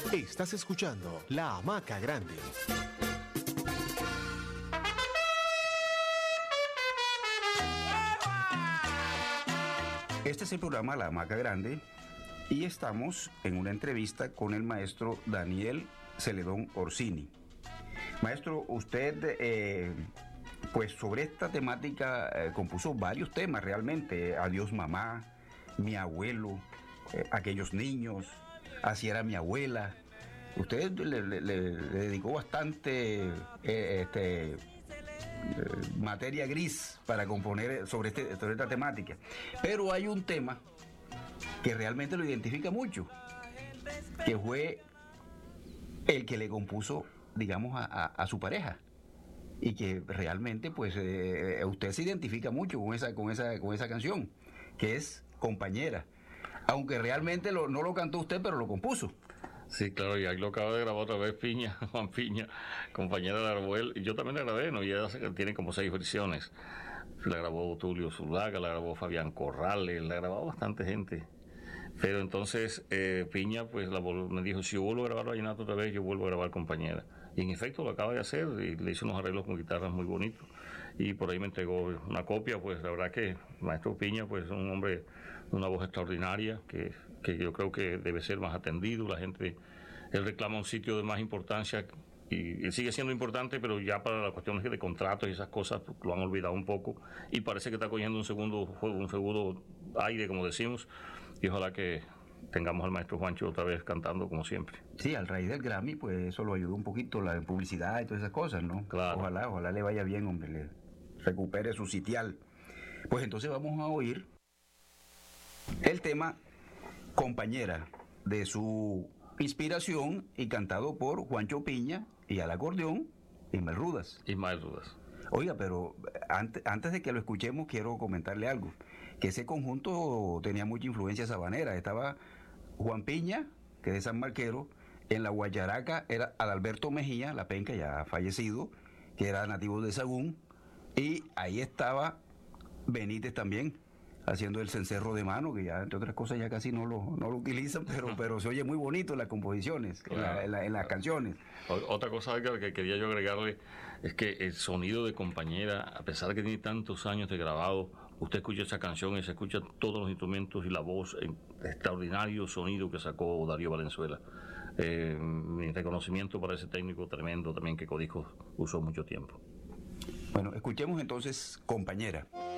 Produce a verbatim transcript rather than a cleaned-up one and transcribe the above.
Estás escuchando La Hamaca Grande. Este es el programa La Hamaca Grande y estamos en una entrevista con el maestro Daniel Celedón Orsini. Maestro, usted, eh, pues sobre esta temática eh, compuso varios temas realmente. Adiós mamá, mi abuelo, eh, aquellos niños, así era mi abuela. Usted le, le, le dedicó bastante eh, este, eh, materia gris para componer sobre, este, sobre esta temática. Pero hay un tema que realmente lo identifica mucho, que fue el que le compuso, digamos, a, a, a su pareja. Y que realmente, pues, eh, usted se identifica mucho con esa, con esa, con esa canción, que es Compañera. Aunque realmente lo, no lo cantó usted, pero lo compuso. Sí, claro, y ahí lo acaba de grabar otra vez Piña, Juan Piña, compañera de Arbuel, y yo también la grabé, ¿no? Y ella tiene como seis versiones. La grabó Tulio Zulaga, la grabó Fabián Corrales, la grabó bastante gente. Pero entonces eh, Piña pues la, me dijo, si yo vuelvo a grabar Vallenato otra vez, yo vuelvo a grabar Compañera. Y en efecto lo acaba de hacer, y le hizo unos arreglos con guitarras muy bonitos. Y por ahí me entregó una copia, pues la verdad que el maestro Piña pues es un hombre de una voz extraordinaria, que, que yo creo que debe ser más atendido. La gente, él reclama un sitio de más importancia, y él sigue siendo importante, pero ya para las cuestiones de contratos y esas cosas pues, lo han olvidado un poco, y parece que está cogiendo un segundo juego, un segundo aire, como decimos, y ojalá que tengamos al maestro Juancho otra vez cantando como siempre. Sí, al raíz del Grammy, pues eso lo ayudó un poquito, la publicidad y todas esas cosas, ¿no? Claro. Ojalá, ojalá le vaya bien, hombre, le recupere su sitial. Pues entonces vamos a oír el tema Compañera, de su inspiración y cantado por Juancho Piña, y al acordeón Ismael Rudas. Ismael Rudas. Oiga, pero antes, antes de que lo escuchemos, quiero comentarle algo, que ese conjunto tenía mucha influencia sabanera. Estaba Juan Piña, que es de San Marquero. En la guacharaca era Adalberto Mejía, la penca, ya fallecido, que era nativo de Sagún, y ahí estaba Benítez también, haciendo el cencerro de mano, que ya entre otras cosas ya casi no lo, no lo utilizan, pero, pero se oye muy bonito en las composiciones, claro, en, la, en, la, en las canciones. Otra cosa que quería yo agregarle es que el sonido de Compañera, a pesar de que tiene tantos años de grabado, usted escucha esa canción y se escucha todos los instrumentos y la voz, el extraordinario sonido que sacó Darío Valenzuela. Eh, mi reconocimiento para ese técnico tremendo también que Codiscos usó mucho tiempo. Bueno, escuchemos entonces Compañera.